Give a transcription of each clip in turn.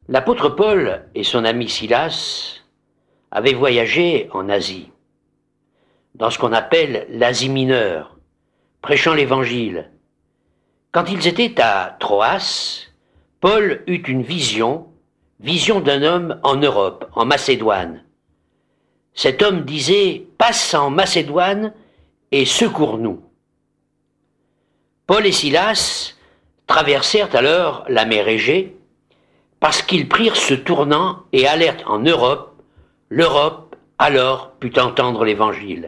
L'apôtre Paul et son ami Silas avaient voyagé en Asie, dans ce qu'on appelle l'Asie mineure, prêchant l'Évangile. Quand ils étaient à Troas, Paul eut une vision d'un homme en Europe, en Macédoine. Cet homme disait « Passe en Macédoine et secours-nous ». Paul et Silas traversèrent alors la mer Égée parce qu'ils prirent ce tournant et allèrent en Europe. L'Europe alors put entendre l'Évangile.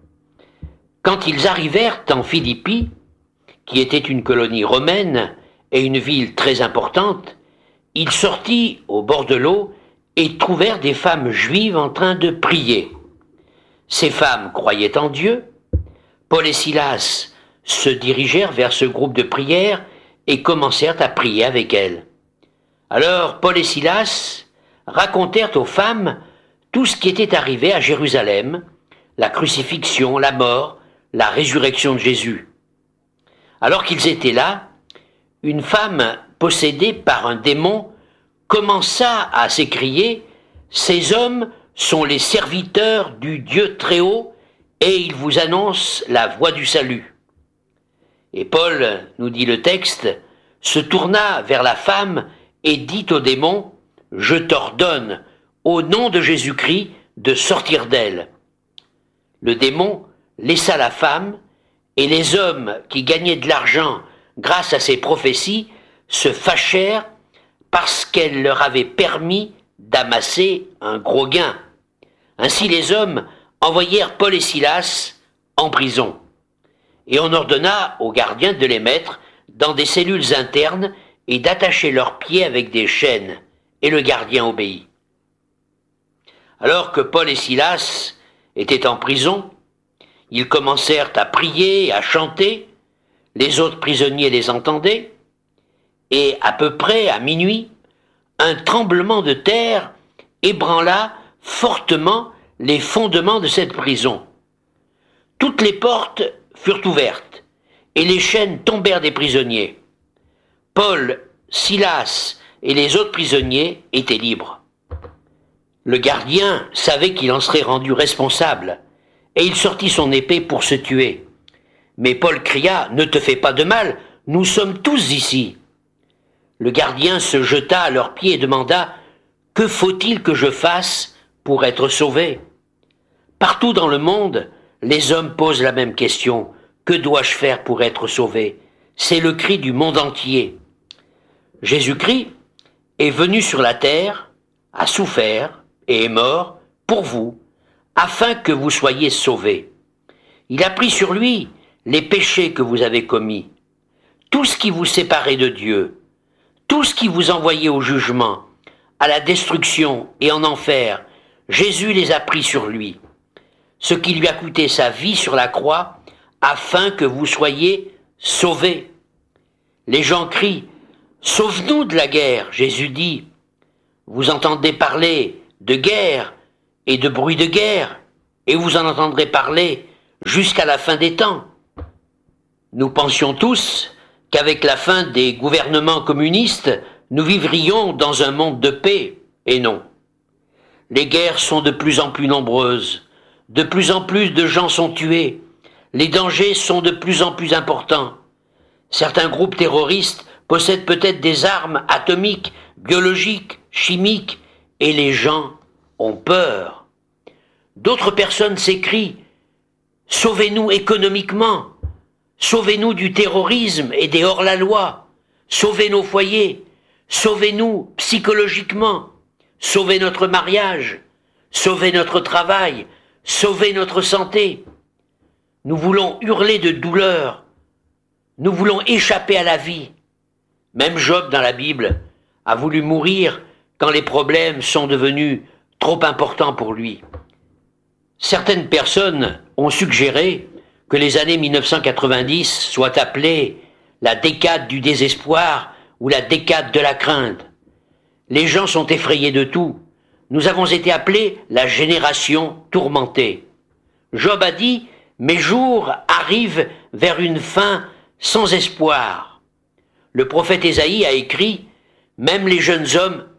Quand ils arrivèrent en Philippi, qui était une colonie romaine et une ville très importante, ils sortirent au bord de l'eau et trouvèrent des femmes juives en train de prier. Ces femmes croyaient en Dieu. Paul et Silas se dirigèrent vers ce groupe de prière et commencèrent à prier avec elles. Alors Paul et Silas racontèrent aux femmes tout ce qui était arrivé à Jérusalem, la crucifixion, la mort, la résurrection de Jésus. Alors qu'ils étaient là, une femme possédée par un démon commença à s'écrier « Ces hommes sont les serviteurs du Dieu très haut et ils vous annoncent la voie du salut. » Et Paul, nous dit le texte, se tourna vers la femme et dit au démon « Je t'ordonne, au nom de Jésus-Christ, de sortir d'elle. » Le démon laissa la femme et les hommes qui gagnaient de l'argent grâce à ses prophéties se fâchèrent parce qu'elle leur avait permis d'amasser un gros gain. Ainsi les hommes envoyèrent Paul et Silas en prison. Et on ordonna aux gardiens de les mettre dans des cellules internes et d'attacher leurs pieds avec des chaînes. Et le gardien obéit. Alors que Paul et Silas étaient en prison, ils commencèrent à prier et à chanter, les autres prisonniers les entendaient, et à peu près à minuit, un tremblement de terre ébranla fortement les fondements de cette prison. Toutes les portes furent ouvertes, et les chaînes tombèrent des prisonniers. Paul, Silas et les autres prisonniers étaient libres. Le gardien savait qu'il en serait rendu responsable, et il sortit son épée pour se tuer. Mais Paul cria « Ne te fais pas de mal, nous sommes tous ici !» Le gardien se jeta à leurs pieds et demanda « Que faut-il que je fasse pour être sauvé ?» Partout dans le monde, les hommes posent la même question « Que dois-je faire pour être sauvé ?» C'est le cri du monde entier. Jésus-Christ est venu sur la terre, a souffert et est mort pour vous, afin que vous soyez sauvés. Il a pris sur lui les péchés que vous avez commis, tout ce qui vous séparait de Dieu, tout ce qui vous envoyait au jugement, à la destruction et en enfer, Jésus les a pris sur lui, ce qui lui a coûté sa vie sur la croix, afin que vous soyez sauvés. Les gens crient « Sauve-nous de la guerre !» Jésus dit « Vous entendez parler de guerre et de bruit de guerre, et vous en entendrez parler jusqu'à la fin des temps. » Nous pensions tous qu'avec la fin des gouvernements communistes, nous vivrions dans un monde de paix, et non. Les guerres sont de plus en plus nombreuses, de plus en plus de gens sont tués, les dangers sont de plus en plus importants. Certains groupes terroristes possèdent peut-être des armes atomiques, biologiques, chimiques, et les gens ont peur. D'autres personnes s'écrient « Sauvez-nous économiquement, sauvez-nous du terrorisme et des hors-la-loi, sauvez nos foyers, sauvez-nous psychologiquement, sauvez notre mariage, sauvez notre travail, sauvez notre santé. » Nous voulons hurler de douleur, nous voulons échapper à la vie. Même Job dans la Bible a voulu mourir quand les problèmes sont devenus trop importants pour lui. Certaines personnes ont suggéré que les années 1990 soient appelées la décade du désespoir ou la décade de la crainte. Les gens sont effrayés de tout. Nous avons été appelés la génération tourmentée. Job a dit « Mes jours arrivent vers une fin sans espoir ». Le prophète Ésaïe a écrit « Même les jeunes hommes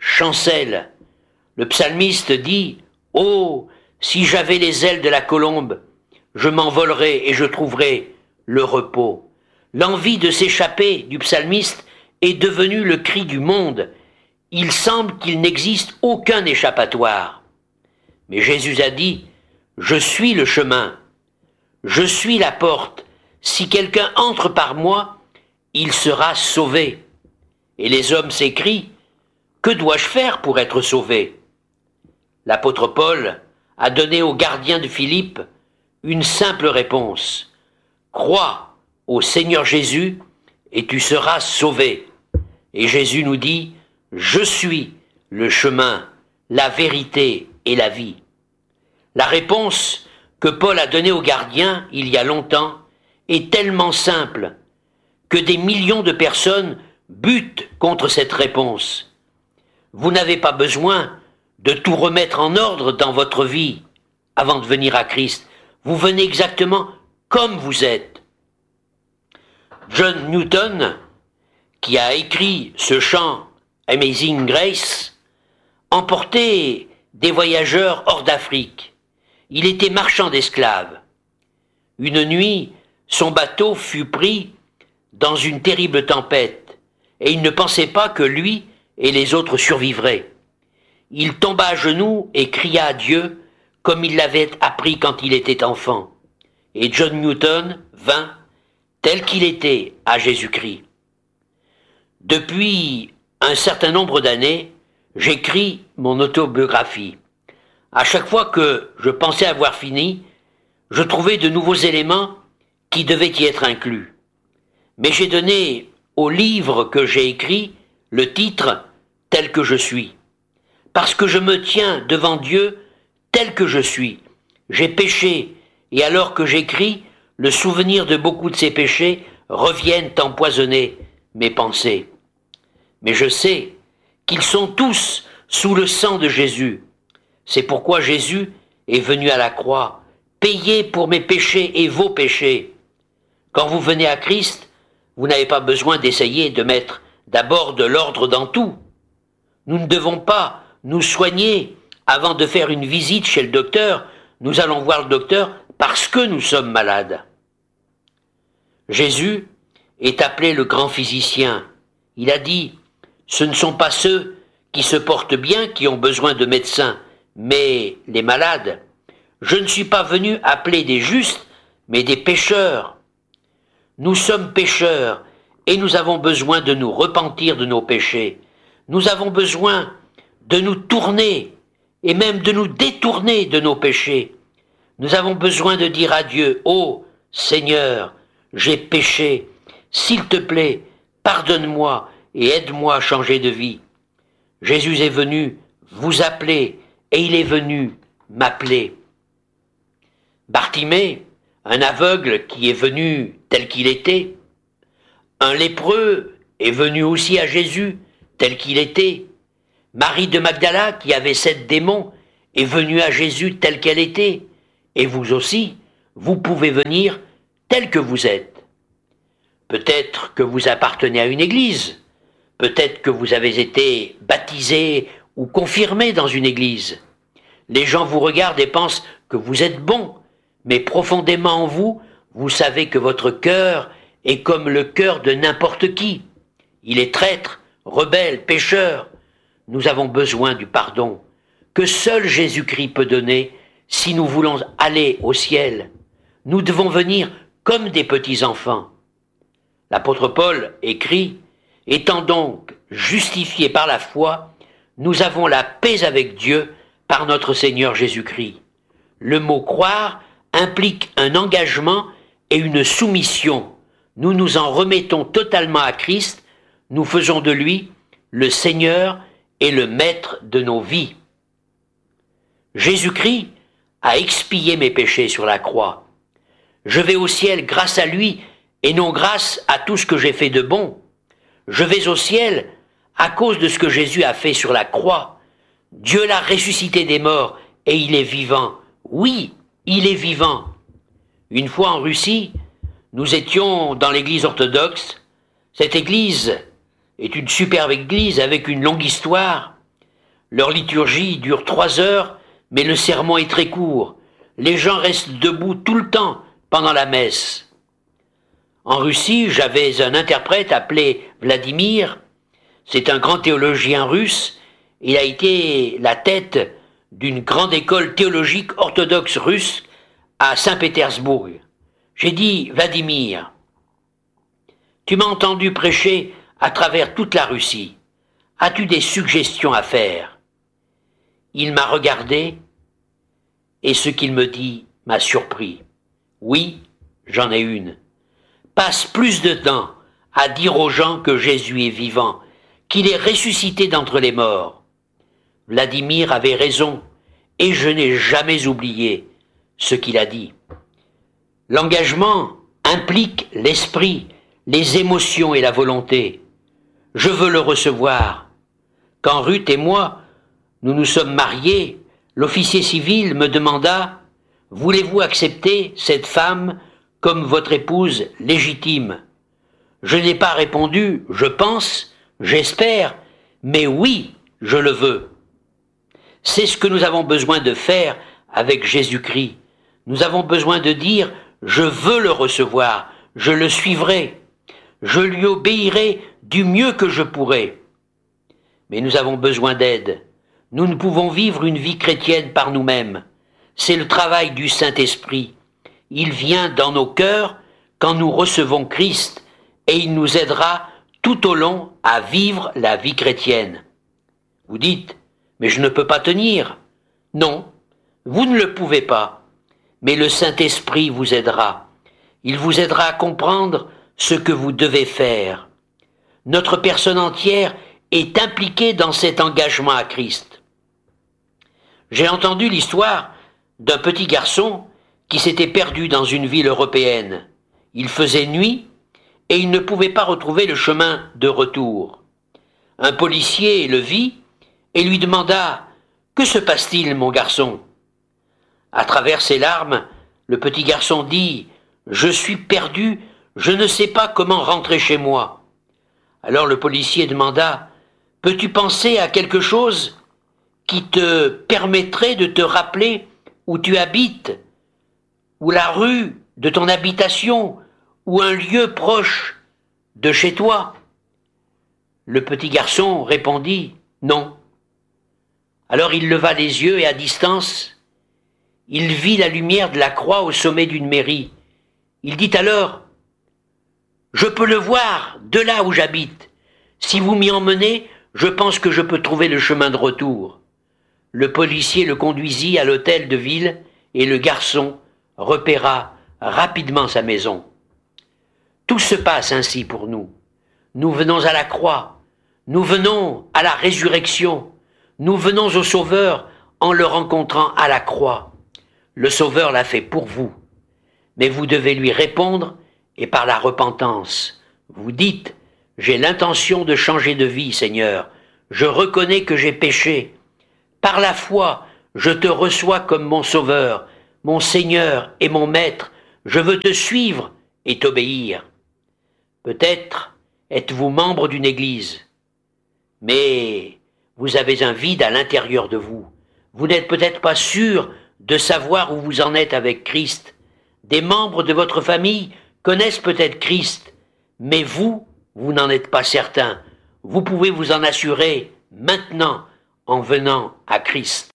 chancelle. Le psalmiste dit « Oh, si j'avais les ailes de la colombe, je m'envolerais et je trouverais le repos. » L'envie de s'échapper du psalmiste est devenue le cri du monde. Il semble qu'il n'existe aucun échappatoire. Mais Jésus a dit « Je suis le chemin, je suis la porte. Si quelqu'un entre par moi, il sera sauvé. » Et les hommes s'écrient « Que dois-je faire pour être sauvé ?» L'apôtre Paul a donné au gardien de Philippe une simple réponse. « Crois au Seigneur Jésus et tu seras sauvé. » Et Jésus nous dit « Je suis le chemin, la vérité et la vie. » La réponse que Paul a donnée au gardien il y a longtemps est tellement simple que des millions de personnes butent contre cette réponse. Vous n'avez pas besoin de tout remettre en ordre dans votre vie avant de venir à Christ. Vous venez exactement comme vous êtes. John Newton, qui a écrit ce chant Amazing Grace, emportait des voyageurs hors d'Afrique. Il était marchand d'esclaves. Une nuit, son bateau fut pris dans une terrible tempête, et il ne pensait pas que lui et les autres survivraient. Il tomba à genoux et cria à Dieu comme il l'avait appris quand il était enfant. Et John Newton vint, tel qu'il était, à Jésus-Christ. Depuis un certain nombre d'années, j'écris mon autobiographie. À chaque fois que je pensais avoir fini, je trouvais de nouveaux éléments qui devaient y être inclus. Mais j'ai donné au livre que j'ai écrit le titre « Tel que je suis ». Parce que je me tiens devant Dieu tel que je suis. J'ai péché, et alors que j'écris, le souvenir de beaucoup de ces péchés reviennent empoisonner mes pensées. Mais je sais qu'ils sont tous sous le sang de Jésus. C'est pourquoi Jésus est venu à la croix, payer pour mes péchés et vos péchés. Quand vous venez à Christ, vous n'avez pas besoin d'essayer de mettre d'abord de l'ordre dans tout. Nous ne devons pas nous soigner avant de faire une visite chez le docteur. Nous allons voir le docteur parce que nous sommes malades. Jésus est appelé le grand physicien. Il a dit « Ce ne sont pas ceux qui se portent bien qui ont besoin de médecins, mais les malades. Je ne suis pas venu appeler des justes, mais des pécheurs. » Nous sommes pécheurs et nous avons besoin de nous repentir de nos péchés. Nous avons besoin de nous tourner et même de nous détourner de nos péchés. Nous avons besoin de dire à Dieu « Oh Seigneur, j'ai péché, s'il te plaît, pardonne-moi et aide-moi à changer de vie. » Jésus est venu vous appeler et il est venu m'appeler. Bartimée, un aveugle qui est venu tel qu'il était, un lépreux est venu aussi à Jésus tel qu'il était, Marie de Magdala, qui avait 7 démons, est venue à Jésus telle qu'elle était, et vous aussi, vous pouvez venir tel que vous êtes. Peut-être que vous appartenez à une église, peut-être que vous avez été baptisé ou confirmé dans une église. Les gens vous regardent et pensent que vous êtes bon, mais profondément en vous, vous savez que votre cœur est comme le cœur de n'importe qui. Il est traître, rebelle, pécheur. Nous avons besoin du pardon que seul Jésus-Christ peut donner si nous voulons aller au ciel. Nous devons venir comme des petits-enfants. L'apôtre Paul écrit « Étant donc justifiés par la foi, nous avons la paix avec Dieu par notre Seigneur Jésus-Christ. » Le mot « croire » implique un engagement et une soumission. Nous nous en remettons totalement à Christ, nous faisons de lui le Seigneur et le Maître de nos vies. Jésus-Christ a expié mes péchés sur la croix. Je vais au ciel grâce à lui et non grâce à tout ce que j'ai fait de bon. Je vais au ciel à cause de ce que Jésus a fait sur la croix. Dieu l'a ressuscité des morts et il est vivant. Oui, il est vivant. Une fois en Russie, nous étions dans l'église orthodoxe. Cette église est une superbe église avec une longue histoire. Leur liturgie dure 3 heures, mais le sermon est très court. Les gens restent debout tout le temps pendant la messe. En Russie, j'avais un interprète appelé Vladimir. C'est un grand théologien russe. Il a été la tête d'une grande école théologique orthodoxe russe à Saint-Pétersbourg. J'ai dit, Vladimir, tu m'as entendu prêcher à travers toute la Russie. As-tu des suggestions à faire? Il m'a regardé et ce qu'il me dit m'a surpris. Oui, j'en ai une. Passe plus de temps à dire aux gens que Jésus est vivant, qu'il est ressuscité d'entre les morts. Vladimir avait raison, et je n'ai jamais oublié ce qu'il a dit. L'engagement implique l'esprit, les émotions et la volonté. Je veux le recevoir. Quand Ruth et moi, nous nous sommes mariés, l'officier civil me demanda « Voulez-vous accepter cette femme comme votre épouse légitime ?» Je n'ai pas répondu « Je pense, j'espère, mais oui, je le veux ». C'est ce que nous avons besoin de faire avec Jésus-Christ. Nous avons besoin de dire « Je veux le recevoir, je le suivrai, je lui obéirai du mieux que je pourrai ». Mais nous avons besoin d'aide. Nous ne pouvons vivre une vie chrétienne par nous-mêmes. C'est le travail du Saint-Esprit. Il vient dans nos cœurs quand nous recevons Christ et il nous aidera tout au long à vivre la vie chrétienne. Vous dites, mais je ne peux pas tenir. Non, vous ne le pouvez pas. Mais le Saint-Esprit vous aidera. Il vous aidera à comprendre ce que vous devez faire. Notre personne entière est impliquée dans cet engagement à Christ. J'ai entendu l'histoire d'un petit garçon qui s'était perdu dans une ville européenne. Il faisait nuit et il ne pouvait pas retrouver le chemin de retour. Un policier le vit et lui demanda « Que se passe-t-il, mon garçon ?» À travers ses larmes, le petit garçon dit « Je suis perdu, je ne sais pas comment rentrer chez moi. » Alors le policier demanda « Peux-tu penser à quelque chose qui te permettrait de te rappeler où tu habites, ou la rue de ton habitation, ou un lieu proche de chez toi ?» Le petit garçon répondit « Non ». Alors il leva les yeux et à distance, il vit la lumière de la croix au sommet d'une mairie. Il dit alors « Je peux le voir de là où j'habite. Si vous m'y emmenez, je pense que je peux trouver le chemin de retour. » Le policier le conduisit à l'hôtel de ville et le garçon repéra rapidement sa maison. Tout se passe ainsi pour nous. Nous venons à la croix, nous venons à la résurrection, nous venons au Sauveur en le rencontrant à la croix. Le Sauveur l'a fait pour vous, mais vous devez lui répondre et par la repentance. Vous dites « J'ai l'intention de changer de vie, Seigneur. Je reconnais que j'ai péché. Par la foi, je te reçois comme mon Sauveur, mon Seigneur et mon Maître. Je veux te suivre et t'obéir. » Peut-être êtes-vous membre d'une église, mais vous avez un vide à l'intérieur de vous. Vous n'êtes peut-être pas sûr de savoir où vous en êtes avec Christ. Des membres de votre famille connaissent peut-être Christ, mais vous n'en êtes pas certain. Vous pouvez vous en assurer maintenant en venant à Christ.